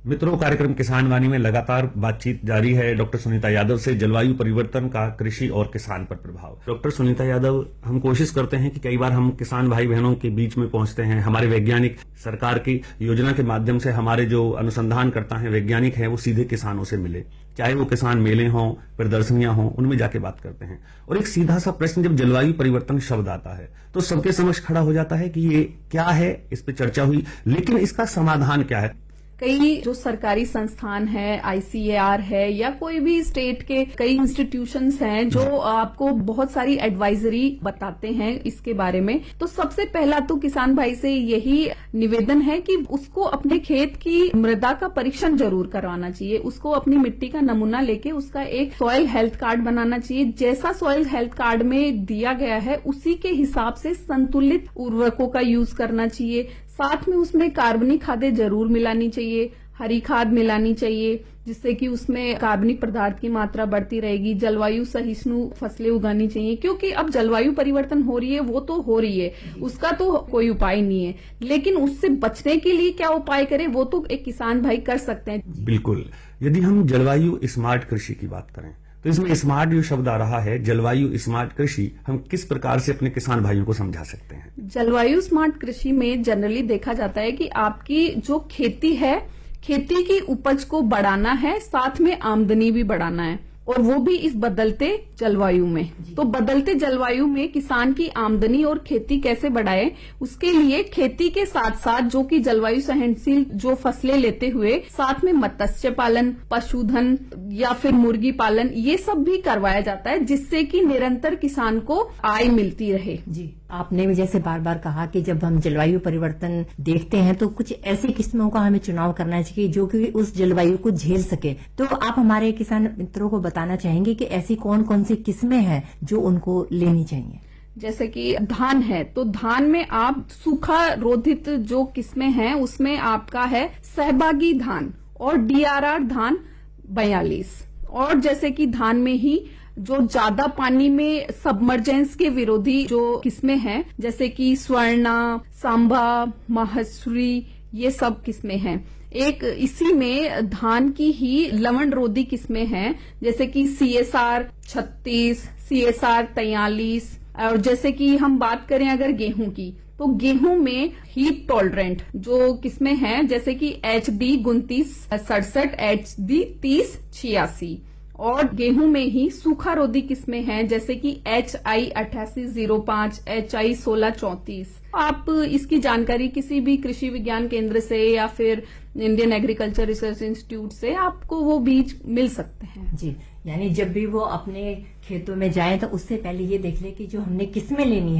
मित्रों, कार्यक्रम किसान वाणी में लगातार बातचीत जारी है डॉक्टर सुनीता यादव से जलवायु परिवर्तन का कृषि और किसान पर प्रभाव। डॉक्टर सुनीता यादव, हम कोशिश करते हैं कि कई बार हम किसान भाई बहनों के बीच में पहुंचते हैं। हमारे वैज्ञानिक सरकार की योजना के माध्यम से हमारे जो अनुसंधान करता है वैज्ञानिक हैं वो सीधे किसानों से मिले, चाहे वो किसान मेले हों, प्रदर्शनियां हों, उनमें जाके बात करते हैं। और एक सीधा सा प्रश्न जब जलवायु परिवर्तन शब्द आता है तो सबके समक्ष खड़ा हो जाता है कि ये क्या है, इस पर चर्चा हुई, लेकिन इसका समाधान क्या है। कई जो सरकारी संस्थान है, ICAR है या कोई भी स्टेट के कई इंस्टीट्यूशंस हैं जो आपको बहुत सारी एडवाइजरी बताते हैं इसके बारे में। तो सबसे पहला तो किसान भाई से यही निवेदन है कि उसको अपने खेत की मृदा का परीक्षण जरूर करवाना चाहिए। उसको अपनी मिट्टी का नमूना लेके उसका एक सॉइल हेल्थ कार्ड बनाना चाहिए। जैसा सॉइल हेल्थ कार्ड में दिया गया है उसी के हिसाब से संतुलित उर्वरकों का यूज करना चाहिए। साथ में उसमें कार्बनिक खादें जरूर मिलानी चाहिए, हरी खाद मिलानी चाहिए, जिससे कि उसमें कार्बनिक पदार्थ की मात्रा बढ़ती रहेगी। जलवायु सहिष्णु फसलें उगानी चाहिए, क्योंकि अब जलवायु परिवर्तन हो रही है, वो तो हो रही है, उसका तो कोई उपाय नहीं है, लेकिन उससे बचने के लिए क्या उपाय करें वो तो एक किसान भाई कर सकते हैं। बिल्कुल। यदि हम जलवायु स्मार्ट कृषि की बात करें तो इसमें स्मार्ट जो शब्द आ रहा है, जलवायु स्मार्ट कृषि, हम किस प्रकार से अपने किसान भाइयों को समझा सकते हैं। जलवायु स्मार्ट कृषि में जनरली देखा जाता है कि आपकी जो खेती है, खेती की उपज को बढ़ाना है, साथ में आमदनी भी बढ़ाना है, और वो भी इस बदलते जलवायु में। तो बदलते जलवायु में किसान की आमदनी और खेती कैसे बढ़ाए, उसके लिए खेती के साथ साथ जो कि जलवायु सहनशील जो फसलें लेते हुए साथ में मत्स्य पालन, पशुधन या फिर मुर्गी पालन, ये सब भी करवाया जाता है, जिससे कि निरंतर किसान को आय मिलती रहे। जी, आपने भी जैसे बार बार कहा कि जब हम जलवायु परिवर्तन देखते हैं तो कुछ ऐसी किस्मों का हमें चुनाव करना चाहिए जो कि उस जलवायु को झेल सके। तो आप हमारे किसान मित्रों को बताना चाहेंगे कि ऐसी कौन कौन सी किस्में हैं जो उनको लेनी चाहिए। जैसे कि धान है, तो धान में आप सूखा रोधित जो किस्में हैं उसमें आपका है सहभागी धान और DRR धान 42। और जैसे कि धान में ही जो ज्यादा पानी में सबमर्जेंस के विरोधी जो किस्में हैं, जैसे कि स्वर्णा, सांभा, माहेश्वरी, ये सब किस्में हैं। एक इसी में धान की ही लवण रोधी किस्में हैं, जैसे कि CSR 36, CSR 43। और जैसे कि हम बात करें अगर गेहूं की, तो गेहूं में हीट टॉलरेंट जो किस्में हैं, जैसे कि HD 2967, HD 3086। और गेहूं में ही सूखा रोधी किस्में हैं, जैसे कि HI 8805, HI 1634। आप इसकी जानकारी किसी भी कृषि विज्ञान केंद्र से या फिर इंडियन एग्रीकल्चर रिसर्च इंस्टीट्यूट से आपको वो बीज मिल सकते हैं। जी, यानी जब भी वो अपने खेतों में जाएं तो उससे पहले ये देख ले कि जो हमने किस्में लेनी है